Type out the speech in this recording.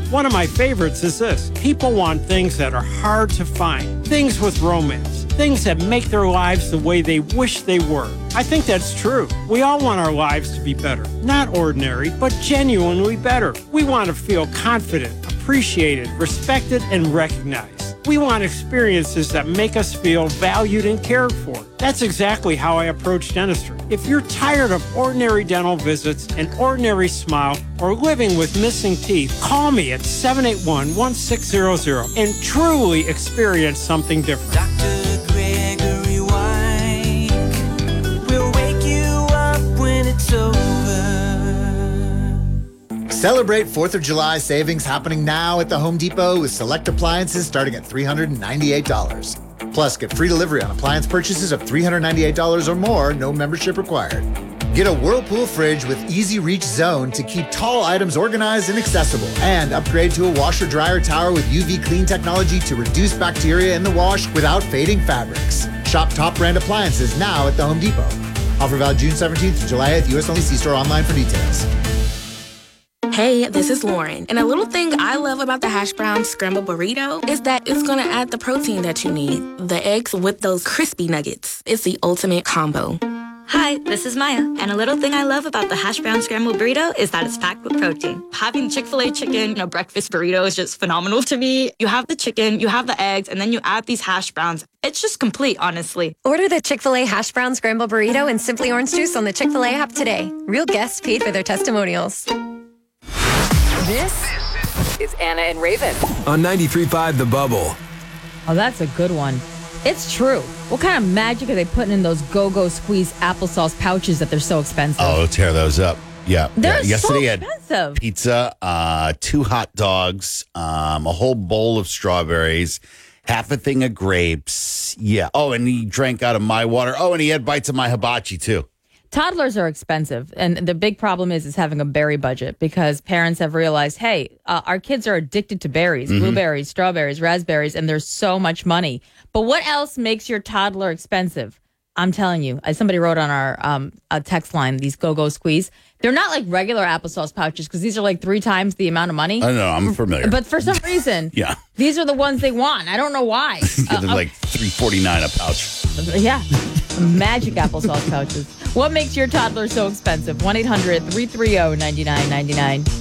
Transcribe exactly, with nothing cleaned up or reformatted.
One of my favorites is this. People want things that are hard to find, things with romance, things that make their lives the way they wish they were. I think that's true. We all want our lives to be better. Not ordinary, but genuinely better. We want to feel confident, appreciated, respected, and recognized. We want experiences that make us feel valued and cared for. That's exactly how I approach dentistry. If you're tired of ordinary dental visits, an ordinary smile, or living with missing teeth, call me at seven eight one, one six zero zero and truly experience something different. Doctor Gregory White will wake you up when it's over. Celebrate fourth of July savings happening now at the Home Depot with select appliances starting at three hundred ninety-eight dollars. Plus, get free delivery on appliance purchases of three hundred ninety-eight dollars or more, no membership required. Get a Whirlpool fridge with Easy Reach Zone to keep tall items organized and accessible. And upgrade to a washer-dryer tower with U V clean technology to reduce bacteria in the wash without fading fabrics. Shop top brand appliances now at the Home Depot. Offer valid June seventeenth to July eighth, U S only. See store online for details. Hey, this is Lauren, and a little thing I love about the hash brown scrambled burrito is that it's gonna add the protein that you need. The eggs with those crispy nuggets. It's the ultimate combo. Hi, this is Maya, and a little thing I love about the hash brown scrambled burrito is that it's packed with protein. Having Chick-fil-A chicken in a breakfast burrito is just phenomenal to me. You have the chicken, you have the eggs, and then you add these hash browns. It's just complete, honestly. Order the Chick-fil-A hash brown scrambled burrito and Simply Orange Juice on the Chick-fil-A app today. Real guests paid for their testimonials. This is Anna and Raven on ninety-three point five The Bubble. Oh, that's a good one. It's true. What kind of magic are they putting in those Go-Go Squeeze applesauce pouches that they're so expensive? Oh, tear those up. Yeah. They're yeah. so Yesterday expensive. I had pizza, uh, two hot dogs, um, a whole bowl of strawberries, half a thing of grapes. Yeah. Oh, and he drank out of my water. Oh, and he had bites of my hibachi, too. Toddlers are expensive, and the big problem is is having a berry budget because parents have realized, hey, uh, our kids are addicted to berries, Mm-hmm. blueberries, strawberries, raspberries, and there's so much money. But what else makes your toddler expensive? I'm telling you, as somebody wrote on our um, uh, text line, these Go-Go Squeeze, they're not like regular applesauce pouches because these are like three times the amount of money. I know, I'm familiar. But for some reason, yeah, these are the ones they want. I don't know why. They're uh, like three forty-nine a pouch. Yeah. Magic applesauce pouches. What makes your toddler so expensive? one eight hundred, three three zero, nine nine nine nine.